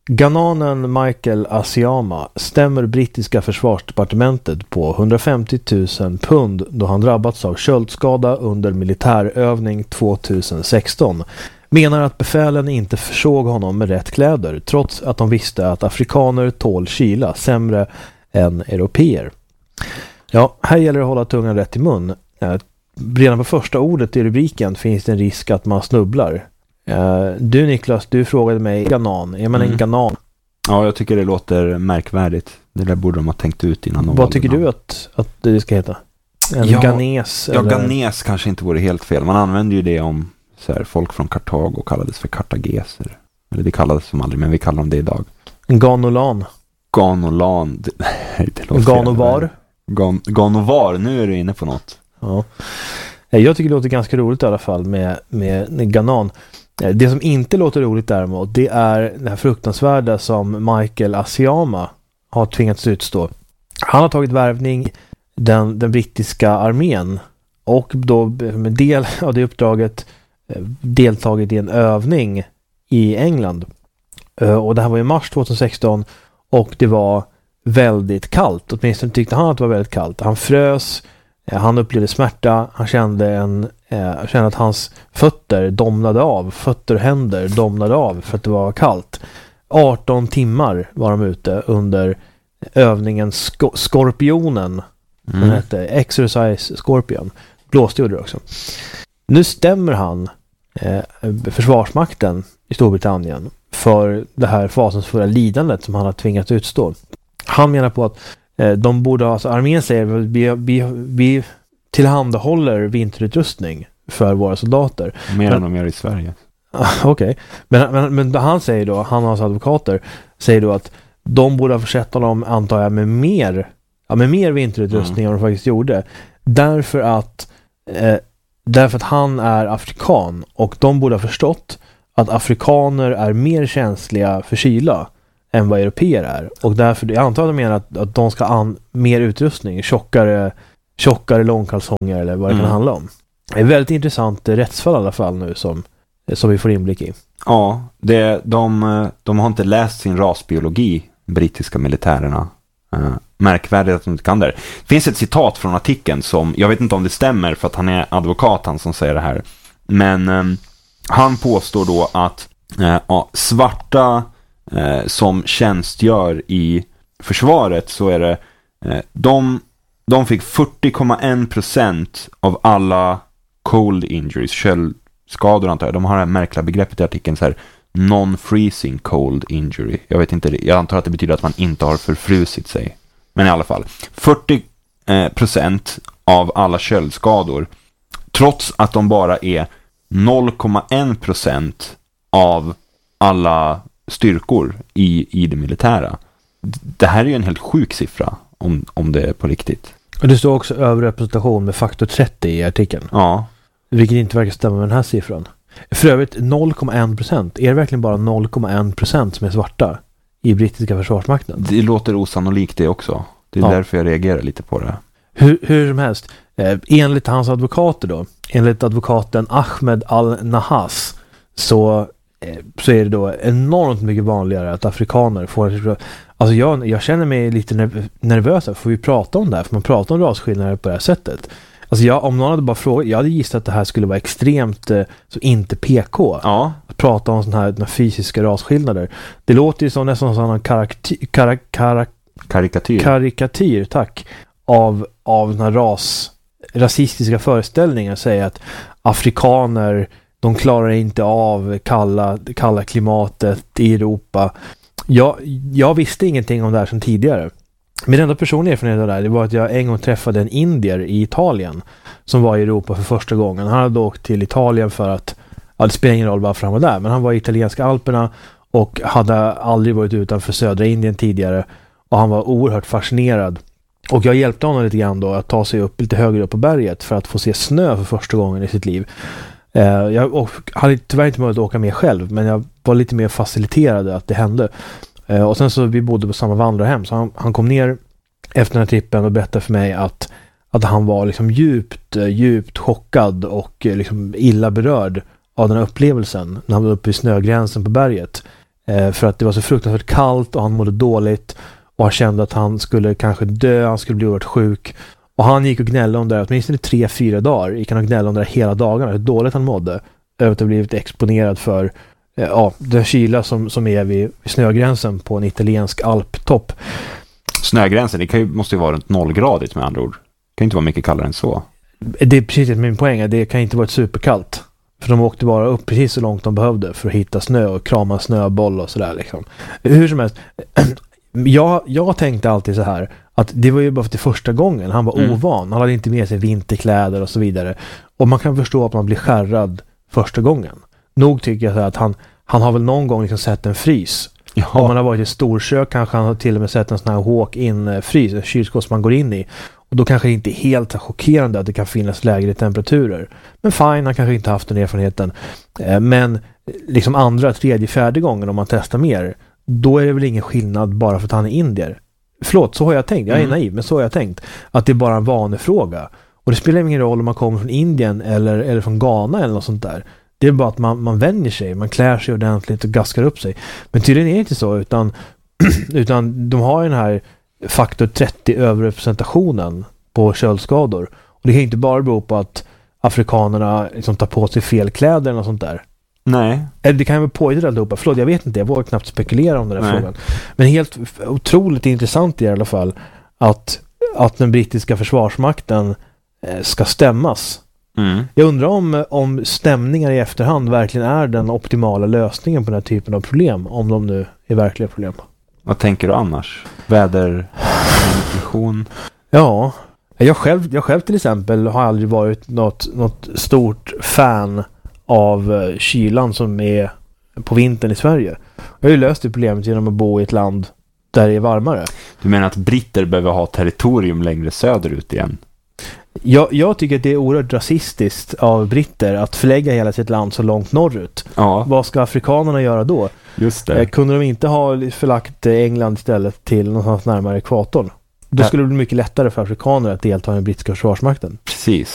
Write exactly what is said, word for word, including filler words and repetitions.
Ghananen Michael Asiama stämmer brittiska försvarsdepartementet på hundrafemtio tusen pund då han drabbats av köldskada under militärövning tjugohundrasexton. Menar att befälen inte försåg honom med rätt kläder trots att de visste att afrikaner tål kyla sämre än europeer. Ja, här gäller det att hålla tungan rätt i mun. Redan på första ordet i rubriken finns det en risk att man snubblar. Du Niklas, du frågade mig Ghanan. Är man mm. en Ghanan? Ja, jag tycker det låter märkvärdigt. Det där borde de ha tänkt ut innan de. Vad tycker du att, att det ska heta? En ja, Ghanes? Ja, eller? Ghanes kanske inte vore helt fel. Man använder ju det om så här, folk från Kartago kallades för kartageser. Eller det kallades som aldrig, men vi kallar dem det idag. En Ganolan. Ganolan. Det, det låter Ganovar. Gan, Ganovar, nu är du inne på något. Ja. Jag tycker det låter ganska roligt i alla fall med, med Ghanan. Det som inte låter roligt däremot, det är det här fruktansvärda som Michael Asiama har tvingats utstå. Han har tagit värvning den, den brittiska armén och då med del av det uppdraget deltagit i en övning i England. Och det här var i mars tjugohundrasexton och det var väldigt kallt. Åtminstone tyckte han att det var väldigt kallt. Han frös, han upplevde smärta, han kände, en, eh, kände att hans fötter domnade av, fötter och händer domnade av för att det var kallt. arton timmar var de ute under övningen Sk- Skorpionen. Den Mm. hette Exercise Scorpion. Blåste gjorde det också. Nu stämmer han eh, försvarsmakten i Storbritannien för det här fasansfulla lidandet som han har tvingats utstå. Han menar på att eh, de borde ha, alltså armén säger vi, vi, vi tillhandahåller vinterutrustning för våra soldater. Mer men, än de gör i Sverige. Okej, okay. men, men, men han säger då, han och hans advokater säger då att de borde ha försett dem, antar jag, med mer, ja, med mer vinterutrustning mm. än de faktiskt gjorde. Därför att eh, därför att han är afrikan och de borde ha förstått att afrikaner är mer känsliga för kyla än vad europeer är. Och därför, jag antar att de menar att, att de ska ha mer utrustning, tjockare, tjockare långkalsonger eller vad det mm. kan handla om. Det är ett väldigt intressant rättsfall i alla fall nu som, som vi får inblick i. Ja, det, de, de har inte läst sin rasbiologi, brittiska militärerna. Uh, märkvärdigt att de inte kan det. Det finns ett citat från artikeln som, jag vet inte om det stämmer för att han är advokat, han som säger det här. Men um, han påstår då att uh, ja, svarta uh, som tjänstgör i försvaret så är det uh, de, de fick fyrtio komma en procent av alla cold injuries, köldskador antar jag. De har det här märkliga begreppet i artikeln så här, non-freezing cold injury. Jag vet inte, jag antar att det betyder att man inte har förfrusit sig. Men i alla fall, fyrtio procent av alla köldskador, trots att de bara är noll komma en procent av alla styrkor i, i det militära. Det här är ju en helt sjuk siffra om, om det är på riktigt. Och det står också överrepresentation med faktor trettio i artikeln. Ja. Vilket inte verkar stämma med den här siffran. För övrigt noll komma en procent. Är det verkligen bara noll komma en procent som är svarta i brittiska försvarsmakten? Det låter osannolikt det också. Det är ja. därför jag reagerar lite på det. Hur, hur som helst, eh, enligt hans advokater då, enligt advokaten Ahmed Al-Nahas så, eh, så är det då enormt mycket vanligare att afrikaner får... Alltså jag, jag känner mig lite nerv- nervös. Får vi prata om det här? Får man prata om rasskillnader på det här sättet? Alltså jag, om någon hade bara frågat, jag hade gissat att det här skulle vara extremt eh, så inte P K. Ja. Att prata om sådana här, här fysiska rasskillnader. Det låter ju som nästan som en karakty- karak- karak- karikatyr. karikatyr, tack, av, av den här ras, rasistiska föreställningen. Säger att afrikaner, de klarar inte av kalla, kalla klimatet i Europa. Jag, jag visste ingenting om det här som tidigare. Min enda personliga erfarenhet av det här, det var att jag en gång träffade en indier i Italien som var i Europa för första gången. Han hade åkt till Italien för att, ja, det spelar ingen roll varför han var där, men han var i italienska Alperna och hade aldrig varit utanför södra Indien tidigare och han var oerhört fascinerad. Och jag hjälpte honom lite grann då att ta sig upp lite högre upp på berget för att få se snö för första gången i sitt liv. Eh, jag och, hade tyvärr inte möjlighet att åka med själv, men jag var lite mer faciliterad att det hände. Uh, och sen så vi bodde på samma vandrarhem så han, han kom ner efter den här trippen och berättade för mig att, att han var liksom djupt, uh, djupt chockad och uh, liksom illa berörd av den här upplevelsen när han var uppe i snögränsen på berget. Eh, för att det var så fruktansvärt kallt och han mådde dåligt. Och han kände att han skulle kanske dö, han skulle bli oerhört sjuk. Och han gick och gnällde om det, åtminstone tre, fyra dagar. Gick han och gnällde om det hela dagarna, hur dåligt han mådde. Över att ha blivit exponerad för eh, ja, den kyla som, som är vid, vid snögränsen på en italiensk alptopp. Snögränsen, det kan ju, måste ju vara runt nollgradigt med andra ord. Det kan ju inte vara mycket kallare än så. Det är precis min poäng, det kan inte vara ett superkallt. För de åkte bara upp precis så långt de behövde för att hitta snö och krama snöboll och sådär liksom. Hur som helst, jag, jag tänkte alltid så här att det var ju bara för det första gången. Han var mm. ovan, han hade inte med sig vinterkläder och så vidare. Och man kan förstå att man blir skärrad första gången. Nog tycker jag så här att han, han har väl någon gång liksom sett en frys. Ja. Om man har varit i storkök kanske han har till och med sett en sån här walk-in-frys, en kylskåp som man går in i. Och då kanske det inte är helt chockerande att det kan finnas lägre temperaturer. Men fine, han kanske inte haft den erfarenheten. Men liksom andra, tredje, fjärde gången om man testar mer, då är det väl ingen skillnad bara för att han är indier. Förlåt, så har jag tänkt. Jag är mm. naiv, men så har jag tänkt. Att det är bara en vanefråga. Och det spelar ingen roll om man kommer från Indien eller, eller från Ghana eller något sånt där. Det är bara att man, man vänjer sig, man klär sig ordentligt och gaskar upp sig. Men tydligen är det inte så, utan, utan de har ju den här faktor trettio överrepresentationen på köldskador. Och det kan inte bara bero på att afrikanerna liksom tar på sig fel kläder eller något sånt där. Nej. Eller det kan väl pågå allihopa. Förlåt, jag vet inte. Jag vågar knappt spekulera om den här Nej. frågan. Men helt otroligt intressant i alla fall att, att den brittiska försvarsmakten eh, ska stämmas. Mm. Jag undrar om, om stämningar i efterhand verkligen är den optimala lösningen på den här typen av problem, om de nu är verkliga problem. Vad tänker du annars? Väder, inflation? Ja, jag själv, jag själv till exempel har aldrig varit något, något stort fan av kylan som är på vintern i Sverige. Jag har ju löst det problemet genom att bo i ett land där det är varmare. Du menar att britter behöver ha territorium längre söderut igen? Jag, jag tycker att det är oerhört rasistiskt av britter att förlägga hela sitt land så långt norrut. Ja. Vad ska afrikanerna göra då? Just det. Eh, kunde de inte ha förlagt England istället till någonstans närmare ekvatorn? Då skulle det bli mycket lättare för afrikaner att delta i den brittiska försvarsmakten. Precis.